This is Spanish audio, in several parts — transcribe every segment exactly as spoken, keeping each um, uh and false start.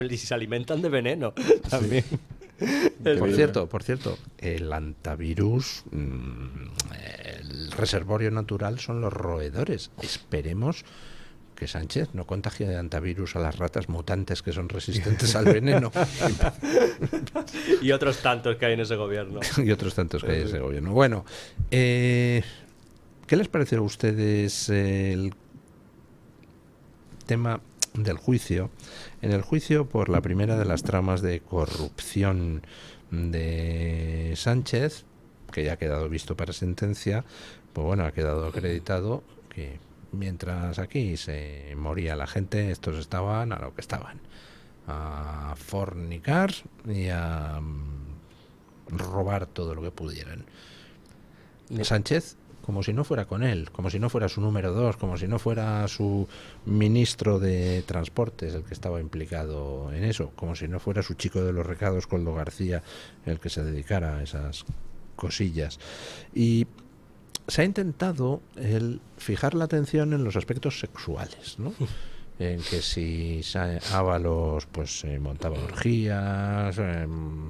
Y se alimentan de veneno también. Sí. Por cierto, por cierto, el antivirus, el reservorio natural son los roedores. Esperemos que Sánchez no contagie de antivirus a las ratas mutantes que son resistentes al veneno. Y otros tantos que hay en ese gobierno. Y otros tantos que hay en ese gobierno. Bueno, eh, ¿qué les pareció a ustedes el tema del juicio? En el juicio por la primera de las tramas de corrupción de Sánchez, que ya ha quedado visto para sentencia, pues bueno, ha quedado acreditado que mientras aquí se moría la gente, estos estaban a lo que estaban, a fornicar y a robar todo lo que pudieran. Sánchez, como si no fuera con él, como si no fuera su número dos, como si no fuera su ministro de Transportes el que estaba implicado en eso, como si no fuera su chico de los recados, Coldo García, el que se dedicara a esas cosillas. Y se ha intentado el fijar la atención en los aspectos sexuales, ¿no? En que si Ábalos pues eh, montaba orgías, eh,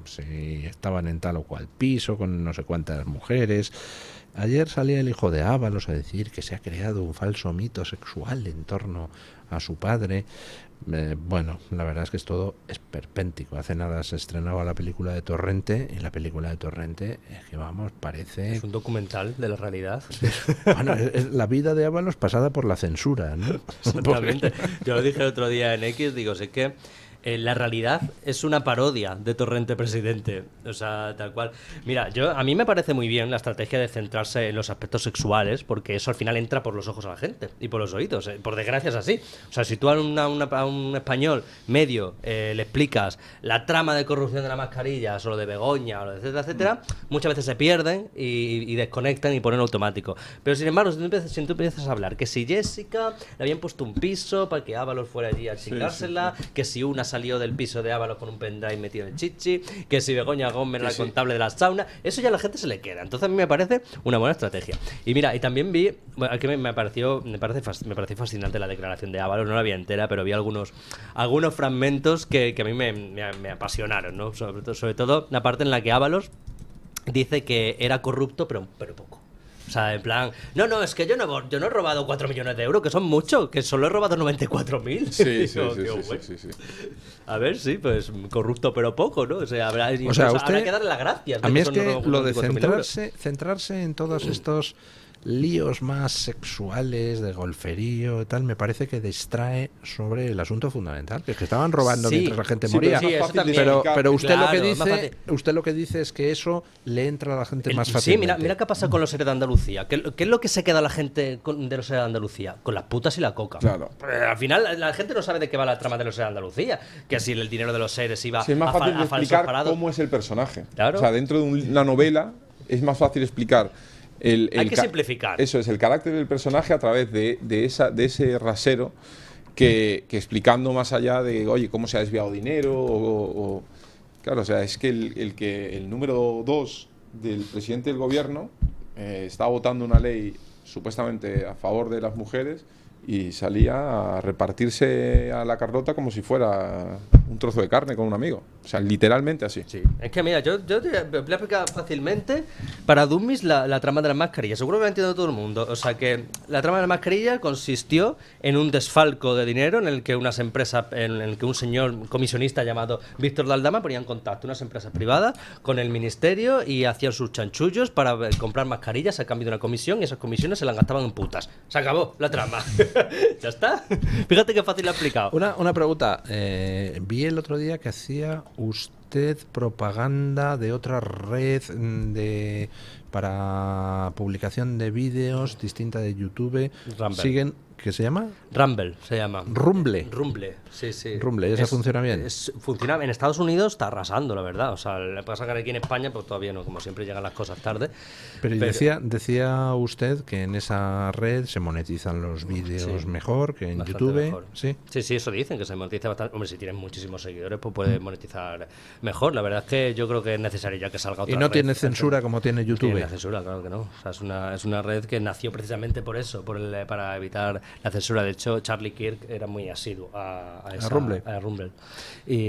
si estaban en tal o cual piso con no sé cuántas mujeres. Ayer salía el hijo de Ábalos a decir que se ha creado un falso mito sexual en torno a su padre. Eh, bueno, la verdad es que es todo esperpéntico. Hace nada se estrenaba la película de Torrente, y la película de Torrente es que, vamos, parece... Es un documental de la realidad. Bueno, es, es la vida de Ábalos pasada por la censura, ¿no? Exactamente. Yo lo dije el otro día en X, digo, sé que Eh, la realidad es una parodia de Torrente presidente, o sea, tal cual. Mira, yo a mí me parece muy bien la estrategia de centrarse en los aspectos sexuales, porque eso al final entra por los ojos a la gente y por los oídos, eh, por desgracia es así. O sea, si tú a, una, una, a un español medio eh, le explicas la trama de corrupción de las mascarillas o lo de Begoña, o lo de etcétera, etcétera, muchas veces se pierden y, y desconectan y ponen automático. Pero sin embargo, si tú, empiezas, si tú empiezas a hablar que si Jessica le habían puesto un piso para que Ábalos fuera allí a chingársela, sí, sí, sí. que si una salió del piso de Ábalos con un pendrive metido en el chichi, que si Begoña Gómez era la sí. contable de la sauna, eso ya a la gente se le queda. Entonces a mí me parece una buena estrategia. Y mira, y también vi, bueno, que me, me pareció me parece me pareció fascinante la declaración de Ábalos, no la vi entera, pero vi algunos algunos fragmentos que, que a mí me, me, me apasionaron, ¿no? Sobre todo, sobre todo la parte en la que Ábalos dice que era corrupto, pero, pero poco. O sea, en plan, no, no, es que yo no, yo no he robado cuatro millones de euros, que son muchos, que solo he robado noventa y cuatro mil. Sí, sí, sí, sí, sí, sí, sí. A ver, sí, pues corrupto pero poco, ¿no? O sea, habrá, o sea, usted, habrá que darle las gracias. A mí es que no lo de centrarse, centrarse en todos estos líos más sexuales, de golferío y tal, me parece que distrae sobre el asunto fundamental, que es que estaban robando sí, mientras la gente sí, moría. Pero, sí, pero, pero usted claro, lo que dice, usted lo que dice es que eso le entra a la gente el, más fácilmente. Sí, mira, mira qué pasa con los seres de Andalucía. ¿Qué, qué es lo que se queda la gente con, de los seres de Andalucía? Con las putas y la coca. Claro. Pero al final la, la gente no sabe de qué va la trama de los seres de Andalucía, que si el dinero de los seres iba sí, es más a, fácil a, a explicar parados. Cómo es el personaje. Claro. O sea, dentro de una novela es más fácil explicar. El, el Hay que simplificar. Eso es, el carácter del personaje a través de, de, esa, de ese rasero que, que explicando más allá de, oye, cómo se ha desviado dinero o... o claro, o sea, es que el, el, que el número dos del presidente del gobierno eh, está votando una ley supuestamente a favor de las mujeres y salía a repartirse a la Carlota como si fuera un trozo de carne con un amigo. O sea, literalmente así. Sí. Es que mira, yo, yo te voy a explicar fácilmente para Dummies la, la trama de las mascarillas. Seguro que lo entiende todo el mundo. O sea, que la trama de la mascarilla consistió en un desfalco de dinero en el que unas empresas, en el que un señor comisionista llamado Víctor Daldama ponía en contacto unas empresas privadas con el ministerio y hacían sus chanchullos para comprar mascarillas a cambio de una comisión, y esas comisiones se las gastaban en putas. Se acabó la trama. Ya está. Fíjate qué fácil lo he explicado. Una, una pregunta. Eh, vi el otro día que hacía usted propaganda de otra red de para publicación de vídeos distinta de YouTube. Rumble. Siguen, ¿qué se llama? Rumble se llama. Rumble. Rumble, sí, sí. Rumble, ¿y esa es, funciona bien? Es, funciona, en Estados Unidos está arrasando, la verdad. O sea, lo que pasa es que aquí en España, pues todavía no, como siempre llegan las cosas tarde. Pero, pero decía, decía usted que en esa red se monetizan los vídeos sí, mejor que en YouTube. Mejor. ¿Sí? sí, sí, eso dicen, que se monetiza bastante. Hombre, si tienes muchísimos seguidores, pues puedes monetizar mejor. La verdad es que yo creo que es necesario ya que salga otra Y no red. tiene censura como tiene YouTube. No tiene censura, claro que no. O sea, es una, es una red que nació precisamente por eso, por el, para evitar la censura. De hecho, Charlie Kirk era muy asiduo a, a, esa, a Rumble. A Rumble. Y